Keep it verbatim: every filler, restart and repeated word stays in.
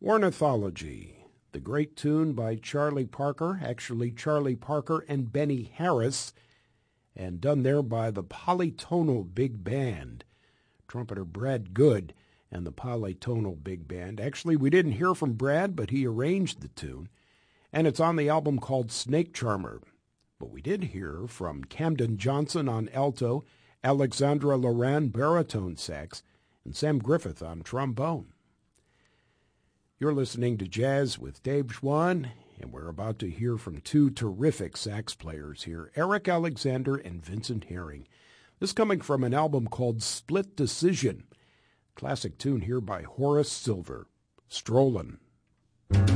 Ornithology, the great tune by Charlie Parker, actually Charlie Parker and Benny Harris, and done there by the Polytonal Big Band. Trumpeter Brad Good and the Polytonal Big Band. Actually, we didn't hear from Brad, but he arranged the tune, and it's on the album called Snake Charmer. But we did hear from Camden Johnson on alto, Alexandra Loran baritone sax, and Sam Griffith on trombone. You're listening to Jazz with Dave Schwann, and we're about to hear from two terrific sax players here, Eric Alexander and Vincent Herring. This coming from an album called Split Decision. Classic tune here by Horace Silver, Strollin'.